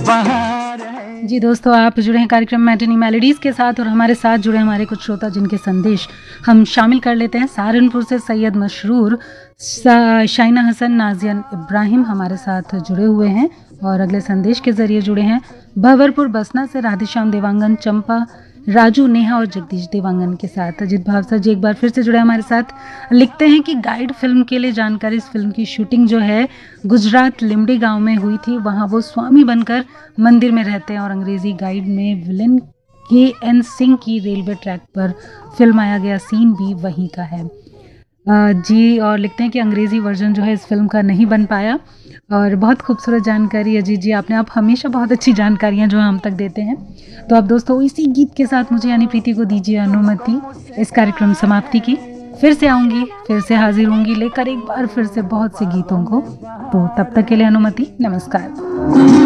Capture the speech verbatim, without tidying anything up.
बहार है। जी दोस्तों, आप जुड़े हैं कार्यक्रम मैटिनी मेलोडीज़ के साथ और हमारे साथ जुड़े हमारे कुछ श्रोता जिनके संदेश हम शामिल कर लेते हैं। सहारनपुर से सैयद मशरूर, शाइना हसन, नाजियन इब्राहिम हमारे साथ जुड़े हुए हैं और अगले संदेश के जरिए जुड़े हैं। भंवरपुर बसना से राधेश्याम देवांगन, चंपा, राजू, नेहा और जगदीश देवांगन के साथ अजित भावसा जी एक बार फिर से जुड़े हमारे साथ। लिखते हैं कि गाइड फिल्म के लिए जानकारी, इस फिल्म की शूटिंग जो है गुजरात लिमडी गांव में हुई थी। वहां वो स्वामी बनकर मंदिर में रहते हैं और अंग्रेजी गाइड में विलेन के एन सिंह की रेलवे ट्रैक पर फिल्माया गया सीन भी वहीं का है जी। और लिखते हैं कि अंग्रेजी वर्जन जो है इस फिल्म का नहीं बन पाया। और बहुत खूबसूरत जानकारी अजीत जी, आपने आप हमेशा बहुत अच्छी जानकारियां जो हम तक देते हैं। तो अब दोस्तों इसी गीत के साथ मुझे यानी प्रीति को दीजिए अनुमति इस कार्यक्रम समाप्ति की। फिर से आऊँगी, फिर से हाजिर होंगी लेकर एक बार फिर से बहुत से गीतों को। तो तब तक के लिए अनुमति, नमस्कार।